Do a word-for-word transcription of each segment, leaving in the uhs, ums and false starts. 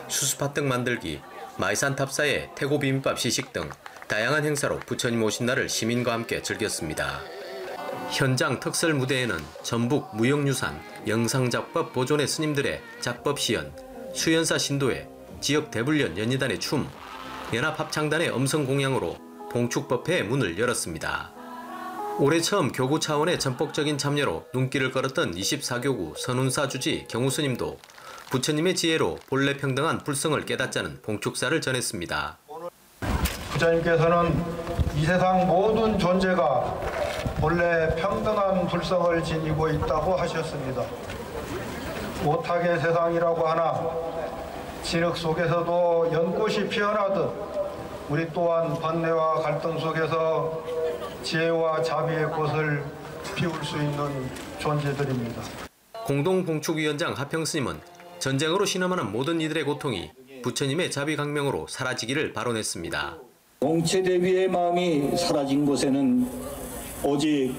수수팥 등 만들기, 마이산 탑사의 태고 비빔밥 시식 등 다양한 행사로 부처님 오신 날을 시민과 함께 즐겼습니다. 현장 특설 무대에는 전북 무형유산 영상작법 보존의 스님들의 작법 시연, 수연사 신도회, 지역 대불련 연희단의 춤, 연합합창단의 음성 공양으로 봉축법회의 문을 열었습니다. 올해 처음 교구 차원의 전폭적인 참여로 눈길을 끌었던 이십사 교구 선운사 주지 경우스님도 부처님의 지혜로 본래 평등한 불성을 깨닫자는 봉축사를 전했습니다. 부처님께서는 이 세상 모든 존재가 본래 평등한 불성을 지니고 있다고 하셨습니다. 오탁의 세상이라고 하나 진흙 속에서도 연꽃이 피어나듯 우리 또한 번뇌와 갈등 속에서 지혜와 자비의 꽃을 피울 수 있는 존재들입니다. 공동봉축위원장 하평스님은 전쟁으로 신음하는 모든 이들의 고통이 부처님의 자비강명으로 사라지기를 발언했습니다. 공체 대비의 마음이 사라진 곳에는 오직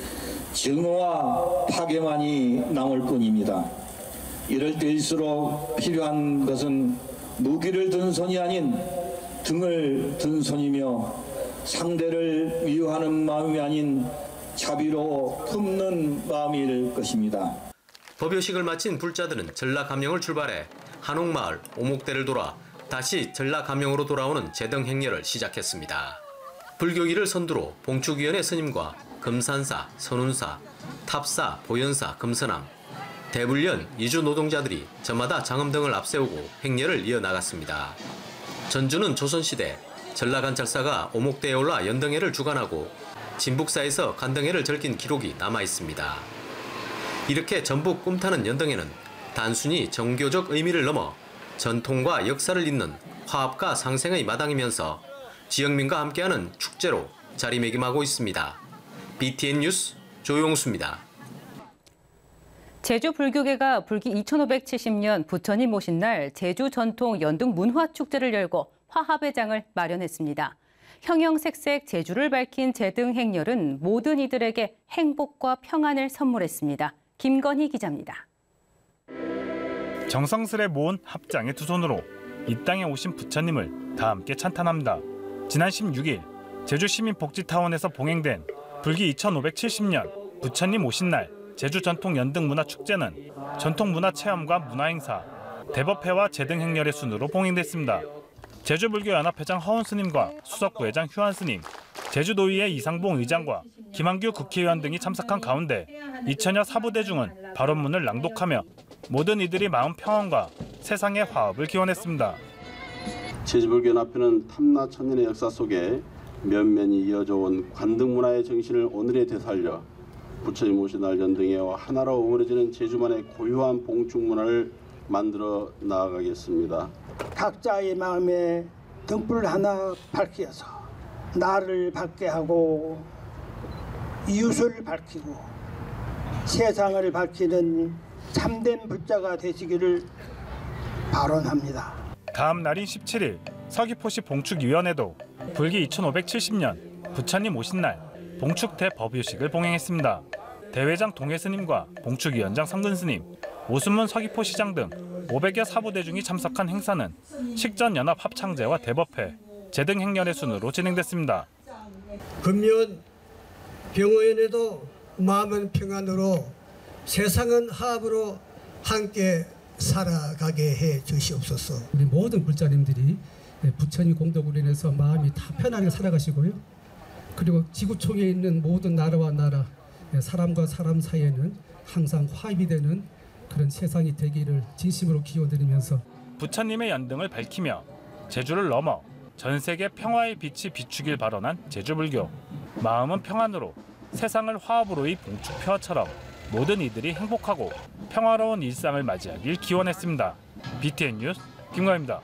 증오와 파괴만이 남을 뿐입니다. 이럴 때일수록 필요한 것은 무기를 든 손이 아닌 등을 든 손이며 상대를 미워하는 마음이 아닌 자비로 품는 마음일 것입니다. 법요식을 마친 불자들은 전라감영을 출발해 한옥마을, 오목대를 돌아 다시 전라감영으로 돌아오는 제등 행렬을 시작했습니다. 불교기를 선두로 봉축위원회 스님과 금산사, 선운사, 탑사, 보현사, 금서남, 대불련, 이주 노동자들이 저마다 장음 등을 앞세우고 행렬을 이어나갔습니다. 전주는 조선시대 전라관찰사가 오목대에 올라 연등회를 주관하고 진북사에서 간등회를 즐긴 기록이 남아있습니다. 이렇게 전북 꿈타는 연등회는 단순히 정교적 의미를 넘어 전통과 역사를 잇는 화합과 상생의 마당이면서 지역민과 함께하는 축제로 자리매김하고 있습니다. 비티엔 뉴스 조용수입니다. 제주 불교계가 불기 이천오백칠십 년 부처님 오신 날 제주 전통 연등 문화축제를 열고 화합의 장을 마련했습니다. 형형색색 제주를 밝힌 제등 행렬은 모든 이들에게 행복과 평안을 선물했습니다. 김건희 기자입니다. 정성스레 모은 합장의 두 손으로 이 땅에 오신 부처님을 다 함께 찬탄합니다. 지난 십육 일 제주시민복지타운에서 봉행된 불기 이천오백칠십 년 부처님 오신 날 제주 전통 연등 문화축제는 전통문화 체험과 문화행사, 대법회와 제등 행렬의 순으로 봉행됐습니다. 제주불교연합회장 허운 스님과 수석부회장 휴한 스님, 제주도의회 이상봉 의장과 김한규 국회의원 등이 참석한 가운데 이천여 사부대중은 발언문을 낭독하며 모든 이들이 마음 평안과 세상의 화합을 기원했습니다. 제주불교연합회는 탐나 천년의 역사 속에 면면이 이어져 온 관등 문화의 정신을 오늘에 되살려 부처님 오신 날 연등회와 하나로 어우러지는 제주만의 고유한 봉축 문화를 만들어 나아가겠습니다. 각자의 마음에 등불 하나 밝혀서 나를 밝게 하고 이웃을 밝히고 세상을 밝히는 참된 불자가 되시기를 발언합니다. 다음 날인 십칠 일 서귀포시 봉축위원회도 불기 이천오백칠십 년 부처님 오신 날 봉축 대법요식을 봉행했습니다. 대회장 동해스님과 봉축위원장 성근스님, 오순문 서귀포시장 등 오백여 사부대중이 참석한 행사는 식전연합합창제와 대법회, 제등 행렬의 순으로 진행됐습니다. 금년 병호연에도 마음은 평안으로 세상은 화합으로 함께 살아가게 해 주시옵소서. 우리 모든 불자님들이 부처님 공덕으로 인해서 마음이 다 편안하게 살아가시고요. 그리고 지구촌에 있는 모든 나라와 나라, 사람과 사람 사이에는 항상 화합이 되는 그런 세상이 되기를 진심으로 기원드리면서 부처님의 연등을 밝히며 제주를 넘어 전 세계 평화의 빛이 비추길 발언한 제주불교. 마음은 평안으로 세상을 화합으로의 봉축표처럼 모든 이들이 행복하고 평화로운 일상을 맞이하길 기원했습니다. 비티엔 뉴스 김광입니다.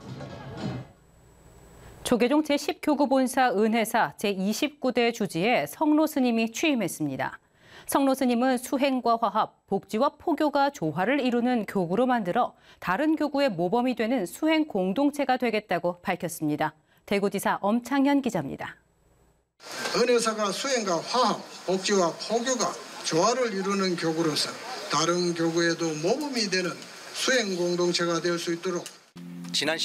조계종 제십 교구 본사 은혜사 제이십구 대 주지에 성로 스님이 취임했습니다. 성로 스님은 수행과 화합, 복지와 포교가 조화를 이루는 교구로 만들어 다른 교구의 모범이 되는 수행 공동체가 되겠다고 밝혔습니다. 대구지사 엄창현 기자입니다. 은혜사가 수행과 화합, 복지와 포교가 조화를 이루는 교구로서 다른 교구에도 모범이 되는 수행 공동체가 될 수 있도록 지난